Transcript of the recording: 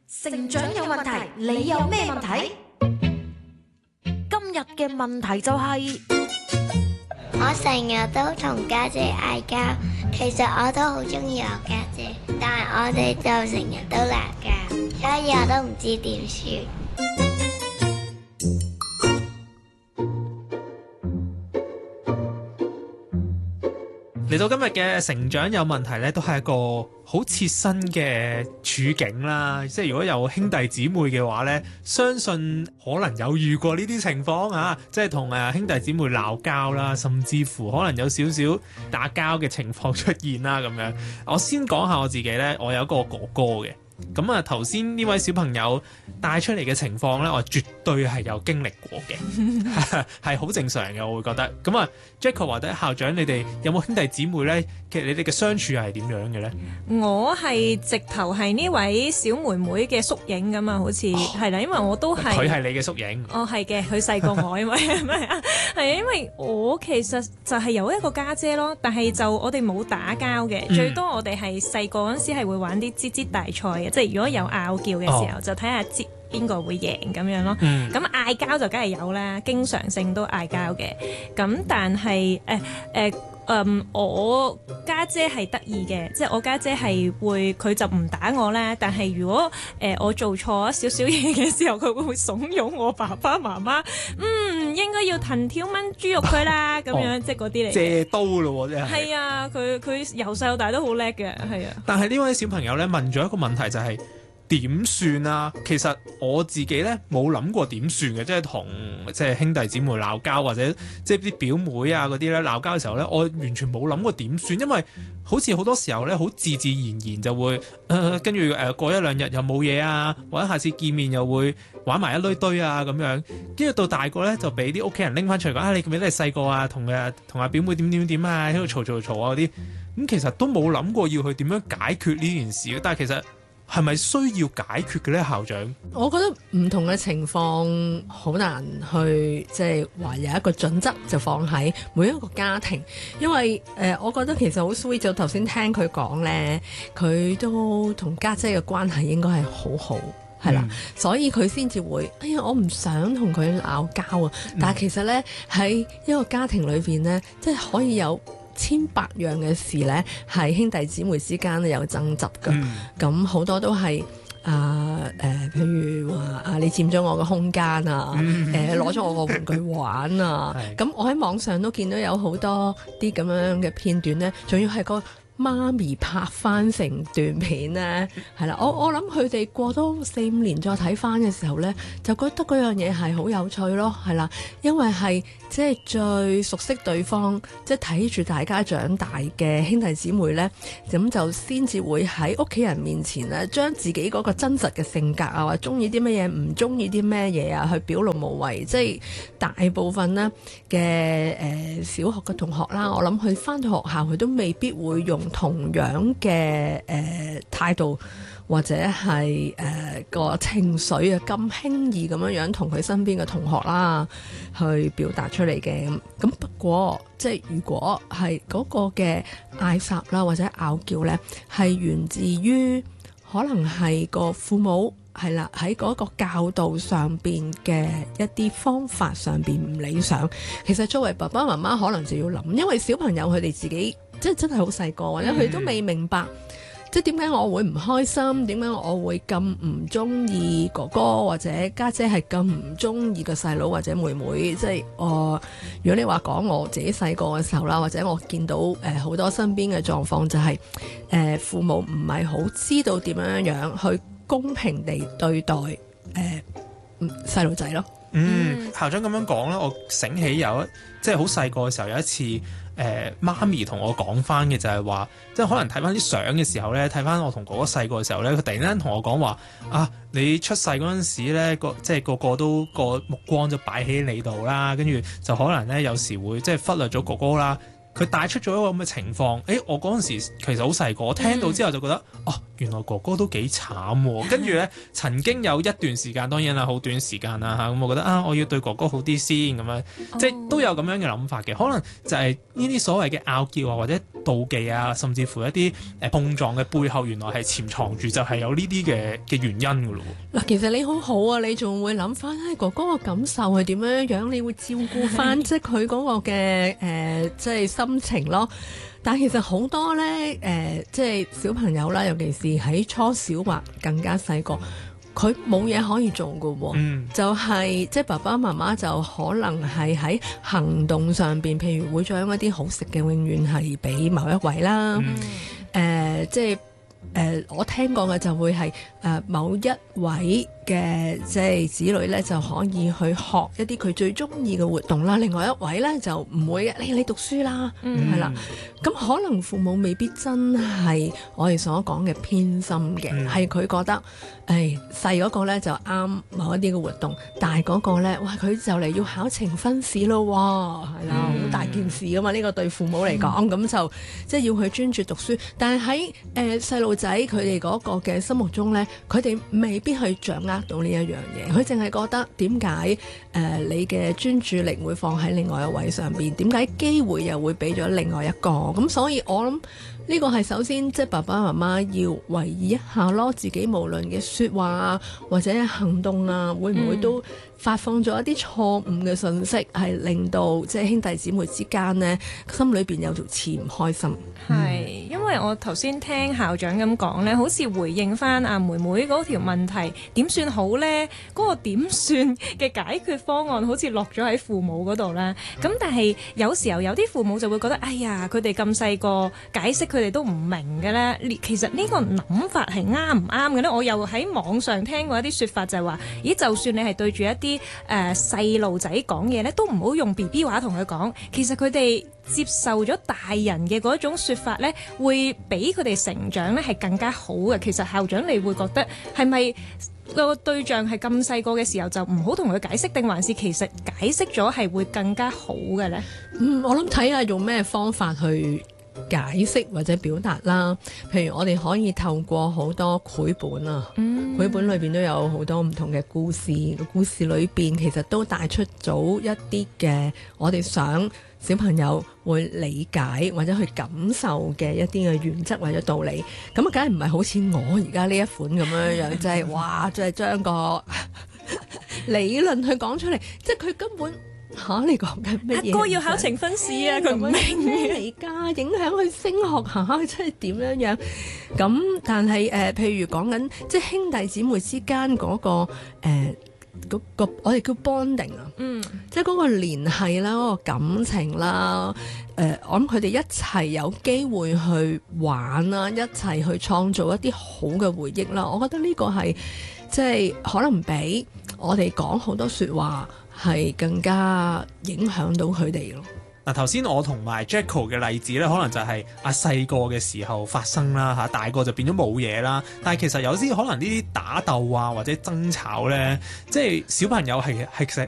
成長有問題，你有咩問題？今日嘅問題就係， 我成日都同家姐嗌交，其實我都好中意我家姐，但係我哋就成日都鬧交，所以我都唔知點算。 嚟到今日嘅成長有問題咧，都係一個好切身嘅處境啦。即係如果有兄弟姊妹嘅話咧，相信可能有遇過呢啲情況啊，即係同兄弟姊妹鬧交啦，甚至乎可能有少少打交嘅情況出現啦咁樣。我先講下我自己咧，我有一個哥哥嘅。咁啊，頭先呢位小朋友帶出嚟嘅情況咧，我絕對係有經歷過嘅，係好正常嘅，我會覺得。咁啊 Jacob 或者校長，你哋有冇兄弟姊妹咧？其實你哋嘅相處係點樣嘅咧？ 我係直頭係呢位小妹妹嘅縮影咁啊，好似係啦，因為我都係佢係你嘅縮影。 哦，係嘅，佢細過我，因為係咪啊？係啊，因為我其實就係有一個家姐咯，但係就我哋冇打交嘅，最多我哋係細個嗰陣時係會玩啲擠擠大賽嘅，即係如果有拗撬嘅時候，就睇下擠邊個會贏咁樣咯。咁嗌交就梗係有啦，經常性都嗌交嘅。咁但係我家姐係得意嘅，即係我家姐係會佢就唔打我啦。但係如果我做錯少少嘢嘅時候，佢會慫恿我爸爸媽媽，應該要藤條炆豬肉佢啦，咁樣即係嗰啲嚟。 借刀咯，真係。 係啊，佢由細到大都好叻嘅，係啊。 但係呢位小朋友咧問咗一個問題就係，點算啊？其實我自己咧冇諗過點算嘅，即係同兄弟姊妹鬧交或者即係啲表妹啊嗰啲咧鬧交嘅時候咧，我完全冇諗過點算，因為好似好多時候咧好自自然然就會跟住過一兩日又冇嘢啊，或者下次見面又會玩埋一堆啊咁樣，跟住到大個咧就俾啲屋企人拎翻出嚟講，你記唔記得係細個啊同阿表妹點啊喺度嘈啊嗰啲，咁其實都冇諗過要去點樣解決呢件事，但係其實係咪需要解決嘅咧，校長？ 我覺得唔同嘅情況好難去即係話有一個準則就放喺每一個家庭，因為我覺得其實好 sweet。就頭先聽佢講咧，佢都同家姐嘅關係應該係好好，係啦，所以佢先至會，哎呀，我唔想同佢鬧交啊！但係其實咧喺一個家庭裏邊咧，即係可以有千百樣嘅事咧，係兄弟姊妹之間有爭執㗎。咁好多都係譬如話你佔咗我個空間啊，攞咗我個玩具玩啊。咁我喺網上都見到有好多啲咁樣嘅片段咧，仲要係個媽咪拍翻成段片咧，係啦，我諗佢哋過多4-5年再睇翻嘅時候咧，就覺得嗰樣嘢係好有趣咯，係啦，因為係即係最熟悉對方，即係睇住大家長大嘅兄弟姊妹咧，咁就先至會喺屋企人面前咧，將自己嗰個真實嘅性格啊，或者中意啲乜嘢，唔中意啲咩嘢啊，去表露無遺。即係大部分咧嘅小學嘅同學啦，我諗佢翻到學校佢都未必會用同樣嘅態度或者係個情緒啊咁輕易咁樣同佢身邊嘅同學啦去表達出嚟嘅。咁不過即係如果係嗰個嘅嗌霎啦或者拗撬呢，係源自於可能係個父母係啦喺嗰個教導上邊嘅一啲方法上邊唔理想，其實作為爸爸媽媽可能就要諗，因為小朋友佢哋自己即係真係好細個，或者佢都未明白，即係點解我會唔開心，點解我會咁唔中意哥哥或者家姐係咁唔中意個細佬或者妹妹。即係如果你話講我自己細個嘅時候啦，或者我見到好多身邊嘅狀況就係父母唔係好知道點樣去公平地對待細路仔咯。 校長咁樣講咧，我醒起即係好細個嘅時候有一次，媽咪同我講翻嘅就係話，即係可能睇翻啲相嘅時候咧，睇翻我同哥哥細個嘅時候咧，佢突然間同我講話啊，你出世嗰陣時咧，即係個個都個目光就擺喺你度啦，跟住就可能咧有時會即係忽略咗哥哥啦。 佢帶出咗一個咁嘅情況。我嗰陣時其實好細個，我聽到之後就覺得，原來哥哥都幾慘喎。跟住咧，曾經有一段時間，當然啦，好短時間啦嚇，咁我覺得我要對哥哥好啲先咁樣，即係都有咁樣嘅諗法嘅。可能就係呢啲所謂嘅拗撬啊，或者妒忌啊，甚至乎一啲碰撞嘅背後，原來係潛藏住就係有呢啲嘅原因㗎咯。 嗱，其實你好好啊，你仲會諗翻哥哥嘅感受係點樣樣，你會照顧翻即係佢嗰個嘅即係心情咯。但係其實好多咧即係小朋友啦，尤其是喺初小或更加細個，佢冇嘢可以做㗎喎。就係即係爸爸媽媽就可能係喺行動上邊，譬如會將一啲好食嘅永遠係俾某一位啦。即係我聽過嘅就會係某一位嘅即係子女咧就可以去學一啲佢最中意嘅活動啦，另外一位咧就唔會嘅，你讀書啦，係啦。咁可能父母未必真係我哋所講嘅偏心嘅，係佢覺得細嗰個咧就啱某一啲嘅活動，大嗰個咧哇佢就嚟要考呈分試咯喎，係啦，好大件事噶嘛，呢個對父母嚟講，咁就即係要佢專注讀書。但係喺細路仔佢哋嗰個嘅心目中咧，佢哋未必去掌握到呢一樣嘢，佢淨係覺得點解你嘅專注力會放喺另外一位上邊，點解機會又會俾咗另外一個？咁所以我諗呢個係首先即係爸爸媽媽要留意一下咯，自己無論嘅說話啊或者行動啊，會唔會都發放咗一啲錯誤嘅信息，係令到即係兄弟姊妹之間呢心裏邊有條刺唔開心。 係，因為我頭先聽校長咁講呢，好似回應翻阿妹妹嗰條問題點算好呢？嗰個點算嘅解決方案好似落咗喺父母嗰度啦。咁但係有時候有啲父母就會覺得，哎呀，佢哋咁細個解釋佢哋都唔明嘅咧。其實呢個諗法係啱唔啱嘅呢？我又喺網上聽過一啲說法，就係話，咦，就算你係對住一啲細路仔講嘢咧，都唔好用 BB 話同佢講。其實佢哋接受咗大人嘅嗰種說法咧，會俾佢哋成長咧係更加好嘅。其實校長你會覺得係咪個對象係咁細個嘅時候就唔好同佢解釋，定還是其實解釋咗係會更加好嘅咧？ 我諗睇下用咩方法去解釋或者表達啦。譬如我哋可以透過好多繪本啊，繪本裏邊都有好多唔同嘅故事，故事裏邊其實都帶出咗一啲嘅我哋想小朋友會理解或者去感受嘅一啲嘅原則或者道理。咁啊，梗係唔係好似我而家呢一款咁樣樣，即係哇，即係將個理論去講出嚟，即係佢根本你講緊乜嘢？ 阿哥要考呈分試啊，佢唔明嚟㗎，影響佢升學即係點樣樣？咁但係譬如講緊即係兄弟姊妹之間嗰個我哋叫 bonding 啊，即係嗰個聯繫啦，嗰個感情啦，我諗佢哋一齊有機會去玩啦，一齊去創造一啲好嘅回憶啦。我覺得呢個係即係可能比我哋講好多說話係更加影響到佢哋咯。 嗱，頭先我同埋 Jacko 嘅例子咧，可能就係細個嘅時候發生啦嚇，大個就變咗冇嘢啦。但係其實有啲可能呢啲打鬥啊或者爭吵咧，即係小朋友係其實